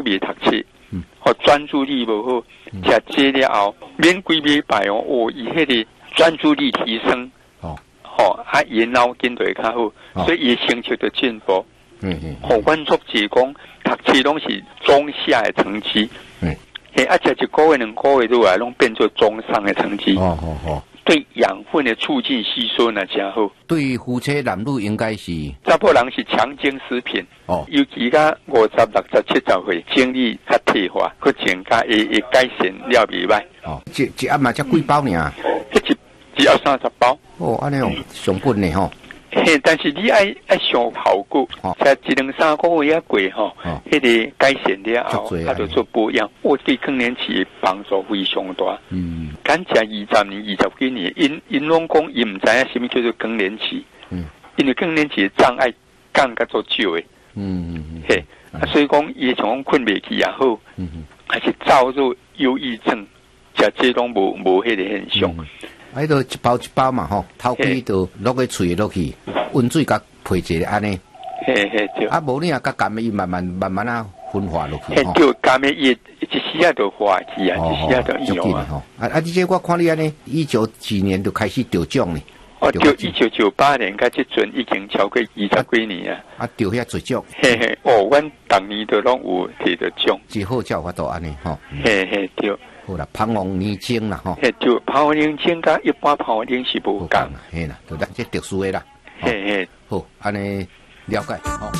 袂读册，或专注力无好，食这了后免几礼拜哦，伊迄个专注力提升，因脑筋就会较好，所以伊成绩就进步。阮作是讲读册拢是中下的成绩，这一个月两个月落来拢变做中上的成绩。对养分的促进吸收呢，真好。 对夫妻男女应该是， 查甫人是强精食品，尤其甲50、60、70岁，精力较退化，佮增加会改善了袂歹。 一盒嘛才几包尔？ 只要30包。 安尼上本呢吼。 但是你爱上效果，才1、2、3个月过迄个改善了后，它就做不一样。对更年期帮助非常大。敢食20年、20几年，因拢讲伊唔知影什么叫做更年期。因为更年期的障碍降较做少诶。所以讲伊像讲困袂去也好，还是躁入忧郁症，食这拢无迄个现象。 迄度一包一包嘛吼，头起就落去喙落去，温水甲配一下安尼。 对。 无你啊，甲甘伊慢慢啊分化落去。 对，甘伊一时啊就化去啊，一时啊就有啊。 你这我看你安尼，19几年就开始得奖呢。 就1998年甲这阵已经超过20几年啊。 得遐侪奖。 阮逐年都拢有摕到奖。 只好才有法度安尼吼。 对。 好啦，彷徨年青啦吼。 就彷徨年青甲一般彷徨年是无共。 嘿啦，就咱这特殊的啦。好，安尼了解吼。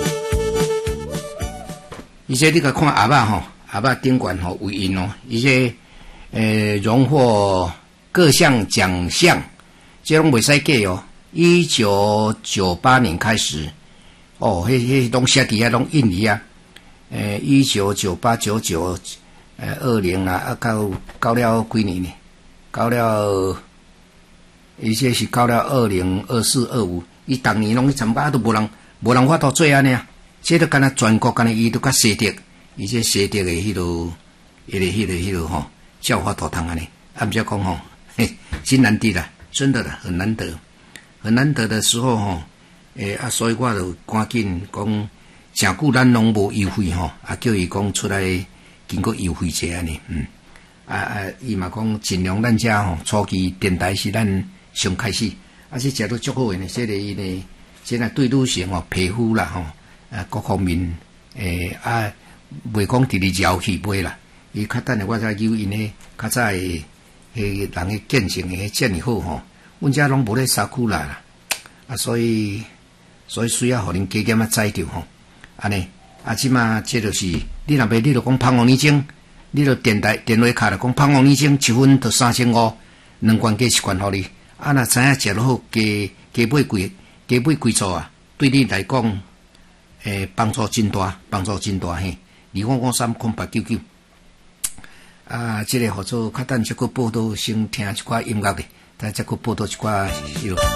伊这你甲看阿爸吼，阿爸顶冠吼为因哦，伊这荣获各项奖项，这拢袂使计哦。1998年开始，迄拢写伫遐拢印尼啊，1998、99。20啦，到了几年呢？到了，伊这是到了20、24、25，伊当年拢去参加都无人法度做安尼啊。这都敢若全国敢若伊都较西德，伊这西德的迄落吼，叫法度通安尼。毋则讲吼，真难得啦，真的啦，很难得，很难得的时候吼，所以我就赶紧讲，诚久咱拢无优惠吼，叫伊讲出来。经过优惠者安尼，伊嘛讲尽量咱遮吼，初期电台是咱上开始，这食都足好诶呢。这个伊呢，现在对女性吼皮肤啦吼，各方面袂讲直直摇去买啦。伊较等下我才有因呢，较早诶人诶见证诶遮尔好吼，阮遮拢无咧杀苦啦，所以需要互恁加减载着吼，安尼。即马这就是你若要，你就讲彷徨年青，你就电话卡就讲彷徨年青1份就3500，2罐加1罐互你。若知影食落好，加买几组啊，对你来讲，帮助真大嘿。25530899。这个合作较等再去报道，先听一寡音乐的，再去报道一寡